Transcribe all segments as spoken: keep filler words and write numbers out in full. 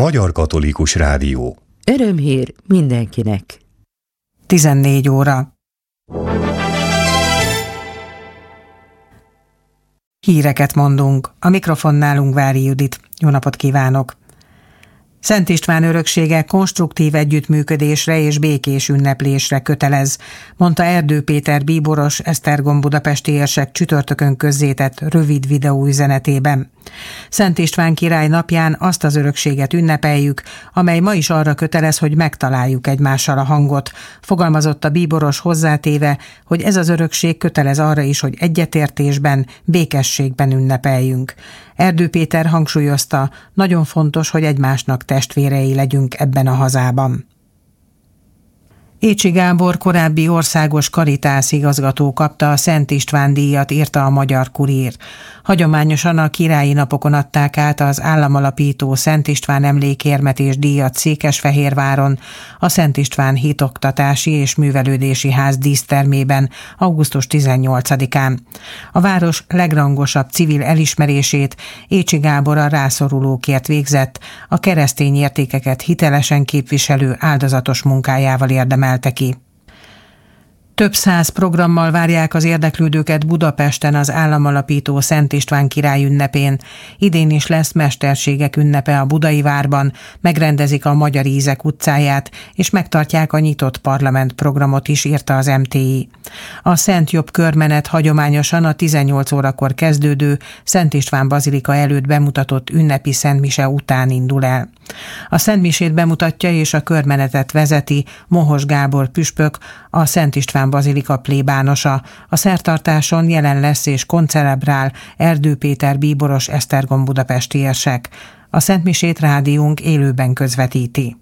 Magyar Katolikus Rádió. Örömhír mindenkinek. tizennégy óra. Híreket mondunk. A mikrofonnál Ungvári Judit. Jó napot kívánok! Szent István öröksége konstruktív együttműködésre és békés ünneplésre kötelez, mondta Erdő Péter bíboros Esztergom budapesti érsek csütörtökön közzétett rövid videóüzenetében. Szent István király napján azt az örökséget ünnepeljük, amely ma is arra kötelez, hogy megtaláljuk egymással a hangot, fogalmazott a bíboros hozzátéve, hogy ez az örökség kötelez arra is, hogy egyetértésben, békességben ünnepeljünk. Erdő Péter hangsúlyozta, nagyon fontos, hogy egymásnak testvérei legyünk ebben a hazában. Écsi Gábor korábbi országos Caritas igazgató kapta a Szent István díjat, írta a Magyar Kurír. Hagyományosan a királyi napokon adták át az államalapító Szent István emlékérmet és díjat Székesfehérváron, a Szent István hitoktatási és művelődési ház dísztermében augusztus tizennyolcadikán. A város legrangosabb civil elismerését Écsi Gábor a rászorulókért végzett, a keresztény értékeket hitelesen képviselő áldozatos munkájával érdemelte ki. Több száz programmal várják az érdeklődőket Budapesten az államalapító Szent István király ünnepén. Idén is lesz mesterségek ünnepe a Budai Várban, megrendezik a Magyar Ízek utcáját, és megtartják a nyitott parlament programot is, írta az em té i. A Szent Jobb körmenet hagyományosan a tizennyolc órakor kezdődő Szent István bazilika előtt bemutatott ünnepi szentmise után indul el. A szentmisét bemutatja és a körmenetet vezeti Mohos Gábor püspök, a Szent István bazilika plébánosa. A szertartáson jelen lesz és koncelebrál Erdő Péter bíboros Esztergom budapesti érsek. A szentmisét rádiónk élőben közvetíti.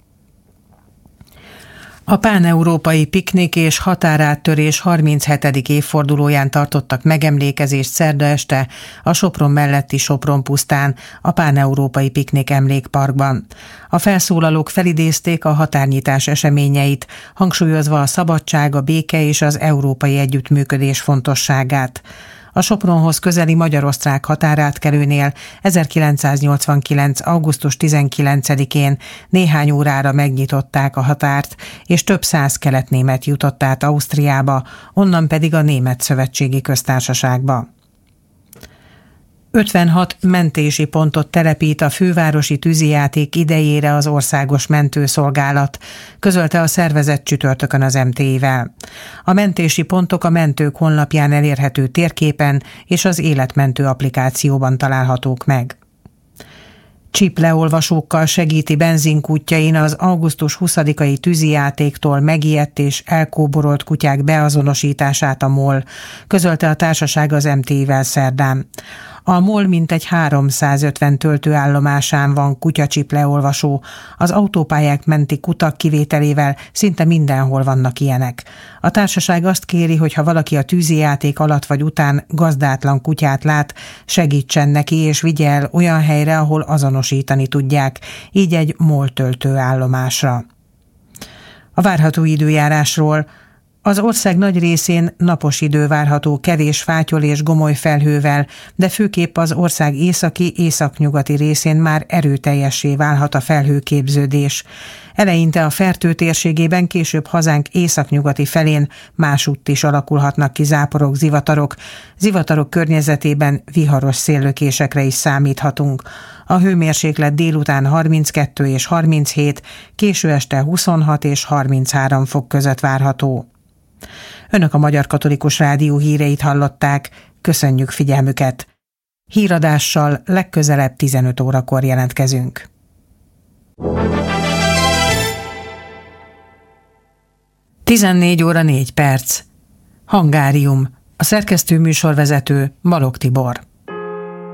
A páneurópai piknik és határáttörés harminchetedik évfordulóján tartottak megemlékezést szerda este a Sopron melletti Sopron pusztán, a páneurópai piknik emlékparkban. A felszólalók felidézték a határnyitás eseményeit, hangsúlyozva a szabadság, a béke és az európai együttműködés fontosságát. A Sopronhoz közeli magyar-osztrák határátkelőnél ezerkilencszáznyolcvankilenc. augusztus tizenkilencedikén néhány órára megnyitották a határt, és több száz keletnémet jutott át Ausztriába, onnan pedig a Német Szövetségi Köztársaságba. ötvenhat mentési pontot telepít a fővárosi tűzijáték idejére az Országos Mentőszolgálat, közölte a szervezet csütörtökön az em té i-vel. A mentési pontok a mentők honlapján elérhető térképen és az életmentő applikációban találhatók meg. Csipleolvasókkal segíti benzinkútjain az augusztus huszadikai tűzijátéktól megijedt és elkóborolt kutyák beazonosítását a MOL, közölte a társaság az em té i-vel szerdán. A MOL mintegy háromszázötven töltőállomásán van kutyacsipleolvasó, az autópályák menti kutak kivételével szinte mindenhol vannak ilyenek. A társaság azt kéri, hogy ha valaki a tűzijáték alatt vagy után gazdátlan kutyát lát, segítsen neki és vigye el olyan helyre, ahol azonosítani tudják, így egy MOL töltőállomásra. A várható időjárásról. Az ország nagy részén napos idő várható kevés fátyol és gomoly felhővel, de főképp az ország északi, északnyugati részén már erőteljessé válhat a felhőképződés. Eleinte a Fertő térségében, később hazánk északnyugati felén másutt is alakulhatnak ki záporok, zivatarok. Zivatarok környezetében viharos széllökésekre is számíthatunk. A hőmérséklet délután harminckettő és harminchét, késő este huszonhat és harminchárom fok között várható. Önök a Magyar Katolikus Rádió híreit hallották, köszönjük figyelmüket. Híradással legközelebb tizenöt órakor jelentkezünk. tizennégy óra négy perc. Hangárium. A szerkesztő műsorvezető Balogh Tibor.